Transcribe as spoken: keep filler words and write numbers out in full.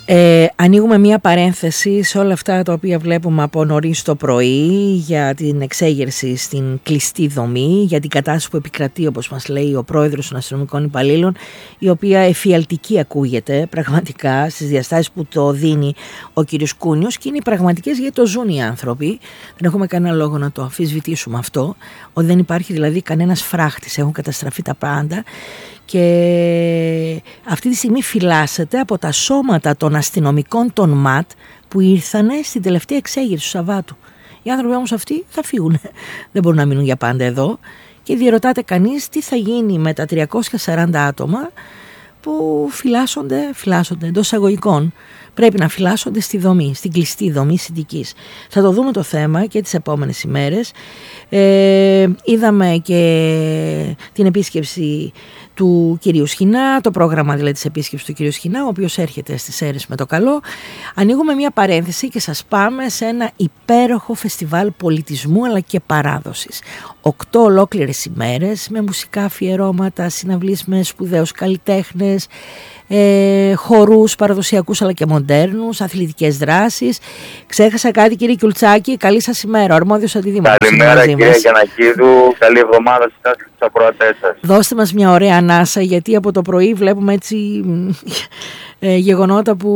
Ε, ανοίγουμε μία παρένθεση σε όλα αυτά τα οποία βλέπουμε από νωρίς το πρωί για την εξέγερση στην κλειστή δομή, για την κατάσταση που επικρατεί, όπως μας λέει ο πρόεδρος των αστυνομικών υπαλλήλων, η οποία εφιαλτική ακούγεται πραγματικά στις διαστάσεις που το δίνει ο κύριος Κούνιος, και είναι οι πραγματικές, γιατί το ζουν οι άνθρωποι. Δεν έχουμε κανένα λόγο να το αμφισβητήσουμε αυτό, ότι δεν υπάρχει δηλαδή κανένας φράχτης, έχουν καταστραφεί τα πάντα. Και αυτή τη στιγμή φυλάσσεται από τα σώματα των αστυνομικών των ΜΑΤ που ήρθανε στην τελευταία εξέγερση του Σαββάτου. Οι άνθρωποι όμως αυτοί θα φύγουν, δεν μπορούν να μείνουν για πάντα εδώ, και διερωτάται κανείς τι θα γίνει με τα τριακόσια σαράντα άτομα που φυλάσσονται, φυλάσσονται εντός εισαγωγικών. Πρέπει να φυλάσσονται στη δομή, στην κλειστή δομή συνδικής. Θα το δούμε το θέμα και τις επόμενες ημέρες. Ε, είδαμε και την επίσκεψη του κυρίου Σχοινά, το πρόγραμμα δηλαδή της επίσκεψης του κυρίου Σχοινά, ο οποίος έρχεται στις Σέρρες με το καλό. Ανοίγουμε μια παρένθεση και σας πάμε σε ένα υπέροχο φεστιβάλ πολιτισμού αλλά και παράδοσης. Οκτώ ολόκληρες ημέρες με μουσικά αφιερώματα, συναυλίες με σπουδαίους καλλιτέχνες, ε, χορούς παραδοσιακούς αλλά και μοντέρνους, αθλητικές δράσεις. Ξέχασα κάτι, κύριε Κιουλτσάκη? Καλή σας ημέρα, ο αρμόδιος αντιδήμαρχος. Καλημέρα κύριε Γιαννακίδου, καλή εβδομάδα σας και στους ακροατές σας. Δώστε μας μια ωραία ανάσα, γιατί από το πρωί βλέπουμε έτσι ε, γεγονότα που